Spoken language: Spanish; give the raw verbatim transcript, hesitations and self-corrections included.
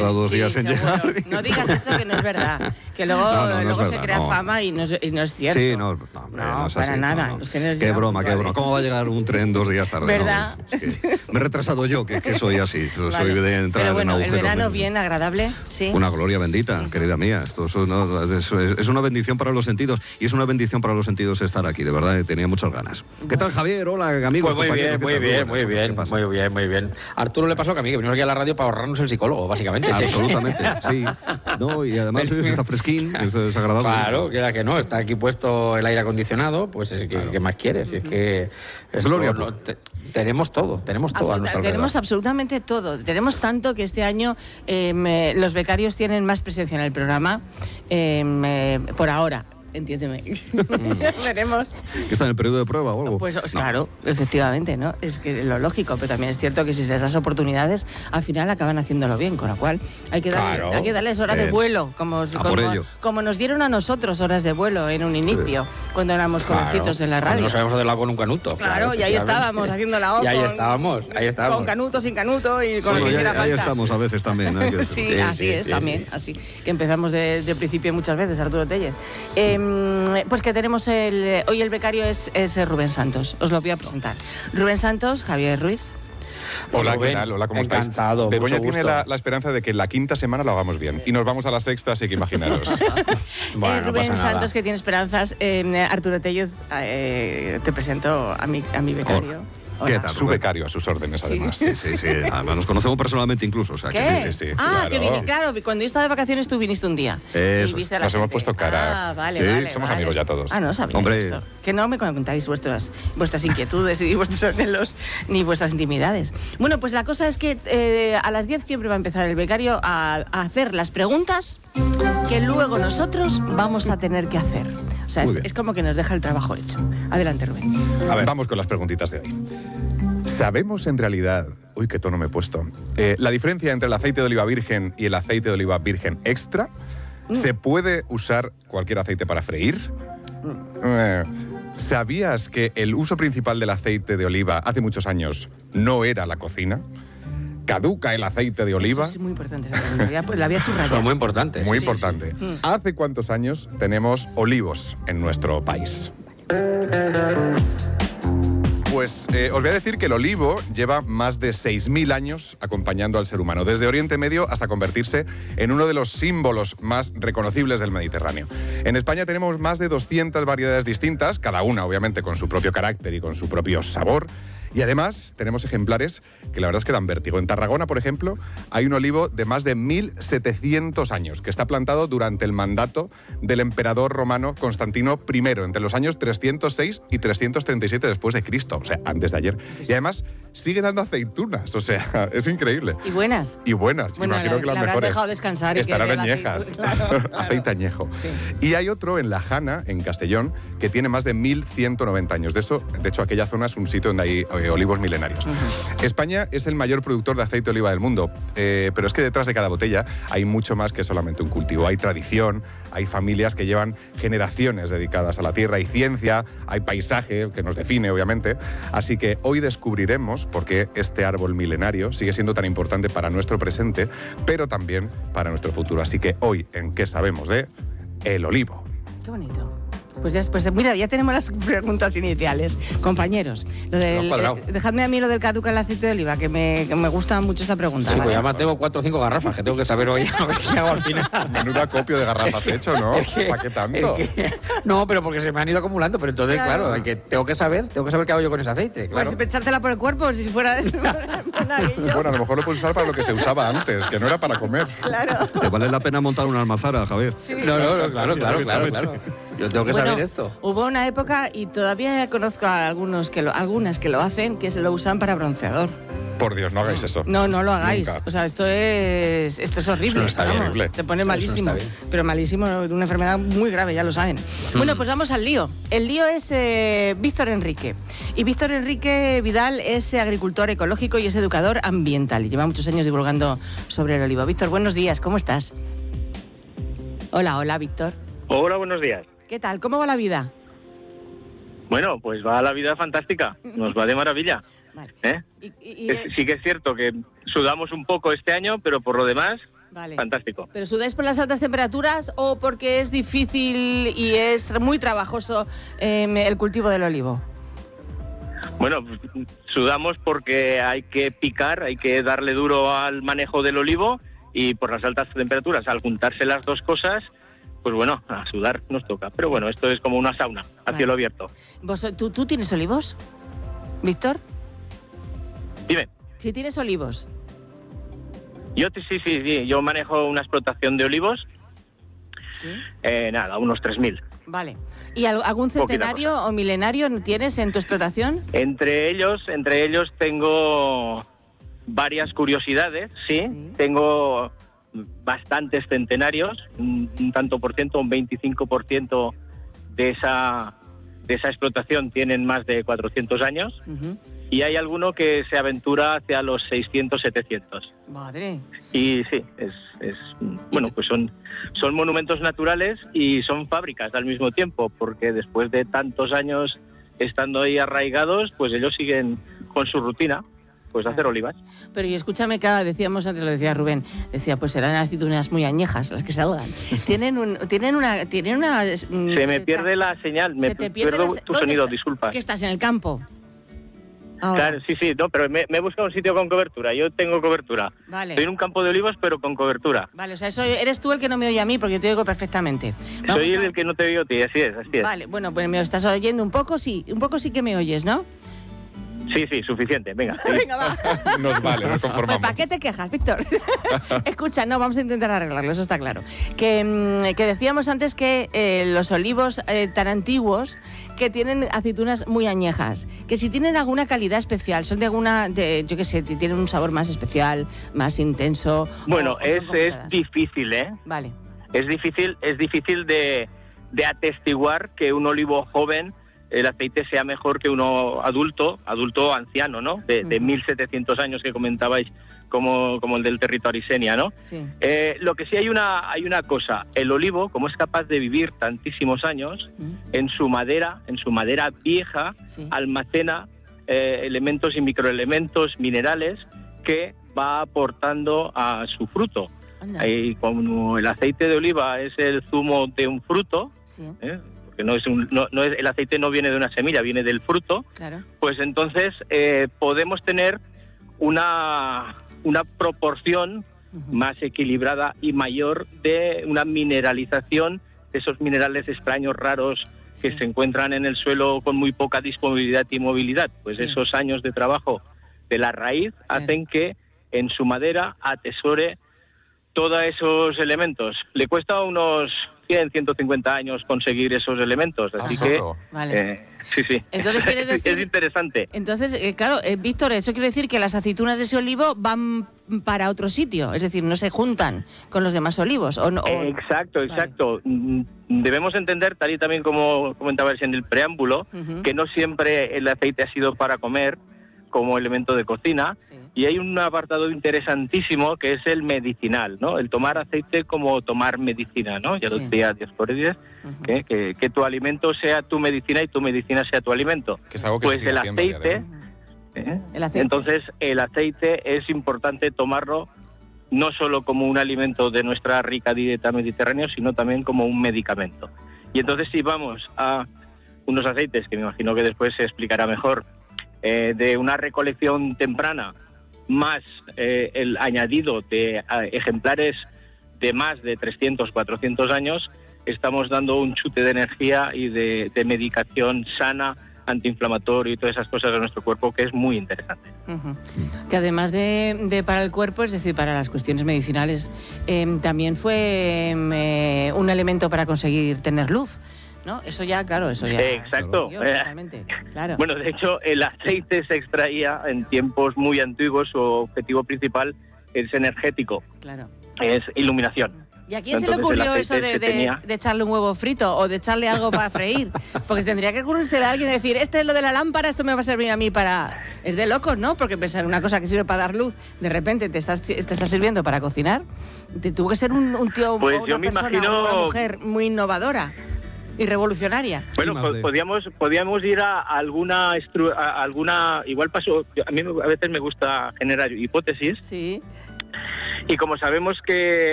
tardado dos sí, días en seguro. llegar. No digas eso, que no es verdad. Que luego, no, no, no luego es se verdad, crea no. fama y no, es, y no es cierto. Sí, no, no, hombre, no, no es para así, nada. no, no. Los trenes Qué llegan broma, qué broma. puntuales. ¿Cómo va a llegar un tren dos días tarde? ¿Verdad? No, es que me he retrasado yo, que, que soy así. Soy Vale. de entrar Pero bueno, en el agujeros. verano me- bien agradable, sí. Una gloria bendita, Sí. querida mía. Esto es, una, es, es una bendición para los sentidos. Y es una bendición para los sentidos estar aquí, de verdad. Tenía muchas ganas. ¿Qué tal, Javier? Hola, amigos, Pues muy compañeros. bien, ¿qué muy tal? bien, Buenas. muy ¿Qué bien, pasa? muy bien, muy bien. A Arturo le pasó que a mí, que venimos aquí a la radio para ahorrarnos el psicólogo, básicamente. sí. Absolutamente, sí. No, y además hoy está fresquín, es desagradable. Claro, que era que no, está aquí puesto el aire acondicionado, pues ¿qué, Claro. ¿qué más quieres? Si es que esto Gloria, no- pues. te- tenemos todo, tenemos todo a Absoluta- nuestro tenemos alrededor. absolutamente todo. Tenemos tanto que este año eh, me- los becarios tienen más presencia en el programa, eh, me- por ahora. Entiéndeme. Veremos. ¿Que está en el periodo de prueba o algo? Pues No. claro, efectivamente, ¿no? Es que lo lógico, pero también es cierto que si se les das oportunidades, al final acaban haciéndolo bien, con lo cual hay que darles, Claro. hay que darles horas de Bien. vuelo, como, A como, por ello. como nos dieron a nosotros horas de vuelo en un inicio, cuando éramos Claro, jovencitos en la cuando radio. No sabemos hacer la con un canuto. Claro, y ahí efectivamente. estábamos haciendo la O. Y ahí con- estábamos, ahí estábamos. Con canuto, sin canuto y con Bueno, lo que ya- hiciera ahí falta. estamos a veces también. hay que Sí, decirlo. Sí, así sí, es sí, también, sí. así que empezamos de, de principio muchas veces, Arturo Tellez. Eh, pues que tenemos el... Hoy el becario es, es Rubén Santos, os lo voy a presentar. Rubén Santos, Javier Ruiz. Hola, ¿qué Rubén, tal? Hola, ¿cómo encantado, estáis? Begoña mucho tiene gusto. la, la esperanza de que la quinta semana lo hagamos bien. Y nos vamos a la sexta, así que imaginaros. Bueno, Eh, no Rubén pasa nada. Santos, que tiene esperanzas. Eh, Arturo Tellez, eh, te presento a mi, a mi becario. ¿Qué tal? Su becario, a sus órdenes, además. Sí, sí, sí. Además, nos conocemos personalmente incluso. O sea, que ¿Qué? sí, sí, sí, Ah, claro. que vine- claro, cuando yo estaba de vacaciones tú viniste un día. Eso Y viste a es. la Nos hemos gente. puesto cara. Ah, vale, Sí, vale, somos vale. amigos ya todos. Ah, no sabía Hombre. esto. Que no me contáis vuestras, vuestras inquietudes y vuestros anhelos ni vuestras intimidades. Bueno, pues la cosa es que eh, a las diez siempre va a empezar el becario a, a hacer las preguntas que luego nosotros vamos a tener que hacer. O sea, Muy es, bien. es como que nos deja el trabajo hecho. Adelante, Rubén. A ver, vamos con las preguntitas de hoy. ¿Sabemos en realidad, uy, qué tono me he puesto, eh, la diferencia entre el aceite de oliva virgen y el aceite de oliva virgen extra? ¿Se puede usar cualquier aceite para freír? Eh, ¿Sabías que el uso principal del aceite de oliva hace muchos años no era la cocina? ¿Caduca el aceite de oliva? Eso es muy importante. esa pregunta. La había- La había Eso subrayado. es muy importante. Muy Sí, importante. sí. Mm. ¿Hace cuántos años tenemos olivos en nuestro país? Pues eh, os voy a decir que el olivo lleva más de seis mil años acompañando al ser humano, desde Oriente Medio hasta convertirse en uno de los símbolos más reconocibles del Mediterráneo. En España tenemos más de doscientas variedades distintas, cada una obviamente con su propio carácter y con su propio sabor. Y además tenemos ejemplares que la verdad es que dan vértigo. En Tarragona, por ejemplo, hay un olivo de más de mil setecientos años que está plantado durante el mandato del emperador romano Constantino primero, entre los años trescientos seis y trescientos treinta y siete después de Cristo, o sea, antes de ayer. Y además sigue dando aceitunas, o sea, es increíble. ¿Y buenas? Y buenas, Bueno, imagino la- que las la habrán mejores. dejado descansar y que estarán dé el añejas. aceite- claro, claro. Aceite añejo. Sí. Y hay otro en La Jana, en Castellón, que tiene más de mil ciento noventa años. De, eso, de hecho, aquella zona es un sitio donde hay eh, olivos milenarios. España es el mayor productor de aceite de oliva del mundo, eh, pero es que detrás de cada botella hay mucho más que solamente un cultivo. Hay tradición, hay familias que llevan generaciones dedicadas a la tierra, hay ciencia, hay paisaje que nos define, obviamente. Así que hoy descubriremos por qué este árbol milenario sigue siendo tan importante para nuestro presente, pero también para nuestro futuro. Así que hoy, ¿en qué sabemos de el olivo? Qué bonito. Pues ya, pues mira, ya tenemos las preguntas iniciales. Compañeros, lo del, Lo cuadrado. eh, dejadme a mí lo del caduca el aceite de oliva, que me, que me gusta mucho esta pregunta. Sí, ¿vale? pues además tengo cuatro o cinco garrafas que tengo que saber hoy a ver qué hago al final. Menuda copio de garrafas hecho, ¿no? Es que- ¿Para qué tanto? es que- no, pero porque se me han ido acumulando. Pero entonces, Claro. claro, hay que, tengo que saber, tengo que saber qué hago yo con ese aceite. Claro. Pues echártela por el cuerpo, si fuera monaguillo. Bueno, a lo mejor lo puedes usar para lo que se usaba antes, que no era para comer. Claro. ¿Te vale la pena montar una almazara, Javier? Sí. No, no, no, claro, claro, claro, claro. Yo tengo que Bueno, saber esto. Hubo una época, y todavía conozco a algunos que lo, algunas que lo hacen, que se lo usan para bronceador. Por Dios, no hagáis eso. No, no lo hagáis. Nunca. O sea, esto es esto es horrible. Eso no está vamos, bien, horrible. te pone Eso no malísimo. está bien. Pero malísimo, de una enfermedad muy grave, ya lo saben. Bueno, pues vamos al lío. El lío es eh, Víctor Enrique. Y Víctor Enrique Vidal es eh, agricultor ecológico y es educador ambiental. Y lleva muchos años divulgando sobre el olivo. Víctor, buenos días, ¿cómo estás? Hola, hola, Víctor. Hola, buenos días. ¿Qué tal? ¿Cómo va la vida? Bueno, pues va la vida fantástica, nos va de maravilla. Vale. ¿eh? Y- y- y, Es- sí que es cierto que sudamos un poco este año, pero por lo demás, Vale. fantástico. ¿Pero sudáis por las altas temperaturas o porque es difícil y es muy trabajoso eh, el cultivo del olivo? Bueno, sudamos porque hay que picar, hay que darle duro al manejo del olivo y por las altas temperaturas, al juntarse las dos cosas, pues bueno, a sudar nos toca. Pero bueno, esto es como una sauna, a Vale. cielo abierto. ¿Vos, tú, ¿Tú tienes olivos, Víctor? Dime. ¿Sí tienes olivos? Yo sí, sí, sí, yo manejo una explotación de olivos, Sí. eh, nada, unos tres mil. Vale. ¿Y al- algún Poquita centenario o milenario tienes en tu explotación? Entre ellos, entre ellos tengo varias curiosidades, ¿sí? Sí. Tengo bastantes centenarios, un, un tanto por ciento, un veinticinco por ciento de esa, de esa explotación tienen más de cuatrocientos años. Ujú. Y hay alguno que se aventura hacia los seiscientos, setecientos. Madre. Y sí, es, es bueno, pues son, son monumentos naturales y son fábricas al mismo tiempo, porque después de tantos años estando ahí arraigados, pues ellos siguen con su rutina, pues de hacer olivas. Pero y escúchame, claro, decíamos antes, lo decía Rubén, decía, pues serán aceitunas muy añejas las que salgan. Tienen un, tienen una, tienen una. Se me pierde la señal, me Se te pierde pierdo la se- tu ¿Dónde sonido, está? disculpa. ¿Qué estás en el campo? Ahora. Claro, sí, sí, no, pero me, me he buscado un sitio con cobertura. Yo tengo cobertura. Vale. Estoy en un campo de olivos, pero con cobertura. Vale, o sea, eso eres tú el que no me oye a mí porque yo te oigo perfectamente. Vamos Soy a- el que no te oigo a ti, así es, así es. Vale, bueno, pues me estás oyendo un poco, sí, un poco sí que me oyes, ¿no? Sí, sí, suficiente, venga. sí. Venga, va. Nos vale, nos Pues, conformamos. ¿para qué te quejas, Víctor? Escucha, no, vamos a intentar arreglarlo, eso está claro. Que, mm, que decíamos antes que eh, los olivos eh, tan antiguos que tienen aceitunas muy añejas, que si tienen alguna calidad especial, son de alguna, de, yo qué sé, tienen un sabor más especial, más intenso. Bueno, o- o son es, como es todas. difícil, ¿eh? Vale, Es difícil, es difícil de, de atestiguar que un olivo joven, el aceite sea mejor que uno adulto, adulto anciano, ¿no? De, de Ujú. mil setecientos años que comentabais, como, como el del territorio Arisenia, ¿no? sí. Eh, lo que sí hay una, hay una cosa, el olivo, como es capaz de vivir tantísimos años, Mm, en su madera, en su madera vieja, sí. almacena eh, elementos y microelementos minerales que va aportando a su fruto. Anda, Ahí, como el aceite de oliva es el zumo de un fruto, sí, ¿eh? porque no es un, no, no es, el aceite no viene de una semilla, viene del fruto, claro. pues entonces eh, podemos tener una, una proporción Ujú. más equilibrada y mayor de una mineralización de esos minerales extraños, raros, que Sí. se encuentran en el suelo con muy poca disponibilidad y movilidad. Pues Sí. esos años de trabajo de la raíz Claro. hacen que en su madera atesore todos esos elementos. Le cuesta unos cien, ciento cincuenta años conseguir esos elementos, Ah, así que solo. Vale. eh, sí, sí. Entonces, ¿quieres decir- es interesante. Entonces, eh, claro, eh, Víctor, eso quiere decir que las aceitunas de ese olivo van para otro sitio, es decir, no se juntan con los demás olivos. ¿O no? O- Exacto, Vale. exacto. Mm, Debemos entender, tal y también como comentabais en el preámbulo, Ujú. que no siempre el aceite ha sido para comer como elemento de cocina, Sí. y hay un apartado interesantísimo que es el medicinal, ¿no? El tomar aceite como tomar medicina, ¿no? Ya lo Sí. decía Dioscórides, Ujú. que, que, que tu alimento sea tu medicina y tu medicina sea tu alimento. Que es algo que Pues se sigue el haciendo a día de aceite, hoy. Ujú. ¿eh? El aceite. Entonces, el aceite es importante tomarlo no solo como un alimento de nuestra rica dieta mediterránea, sino también como un medicamento. Y entonces, si vamos a unos aceites, que me imagino que después se explicará mejor, eh, de una recolección temprana, más eh, el añadido de eh, ejemplares de más de trescientos, cuatrocientos años, estamos dando un chute de energía y de, de medicación sana, antiinflamatorio y todas esas cosas de nuestro cuerpo, que es muy interesante. Ujú. Que además de, de para el cuerpo, es decir, para las cuestiones medicinales, eh, también fue eh, un elemento para conseguir tener luz, ¿no? Eso ya, claro, eso ya. Eh, exacto. Yo, Eh, totalmente, claro. Bueno, de hecho, el aceite se extraía en tiempos muy antiguos, su objetivo principal es energético, claro. es iluminación. ¿Y a quién se le Entonces, el ocurrió eso aceite de, se de- tenía- de echarle un huevo frito o de echarle algo para freír? Porque tendría que ocurrirse a alguien y decir, este es lo de la lámpara, esto me va a servir a mí para... Es de locos, ¿no? Porque pensar una cosa que sirve para dar luz, de repente te estás, te está sirviendo para cocinar. Te tuvo que ser un, un tío Pues o una yo me persona imagino- o una mujer muy innovadora y revolucionaria. Bueno, más po- de- podíamos, podíamos ir a alguna, estru- a alguna, igual pasó, a mí a veces me gusta generar hipótesis, Sí. Y como sabemos que